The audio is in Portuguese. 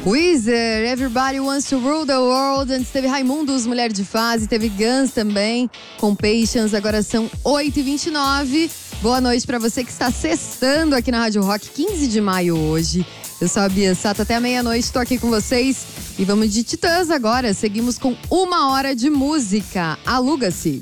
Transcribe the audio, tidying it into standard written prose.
Weezer, Everybody Wants to Rule the World. Antes teve Raimundos, Mulher de Fase. Teve Guns também, com Patience. Agora são 8h29. Boa noite pra você que está sextando aqui na Rádio Rock, 15 de maio hoje. Eu sou a Bia Sato, até a meia-noite tô aqui com vocês. E vamos de Titãs agora. Seguimos com 1 hora de música. Aluga-se.